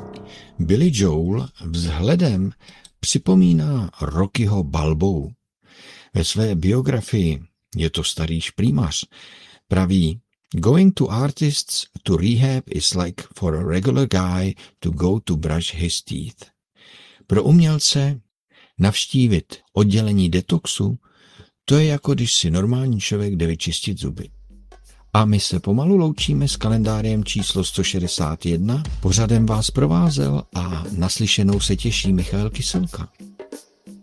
Billy Joel vzhledem připomíná Rockyho Balbou. Ve své biografii, je to starý šprýmař, praví: Going to artists to rehab is like for a regular guy to go to brush his teeth. Pro umělce navštívit oddělení detoxu, to je jako když si normální člověk jde vyčistit zuby. A my se pomalu loučíme s kalendářem číslo 161. Pořadem vás provázel a naslyšenou se těší Michael Kyselka.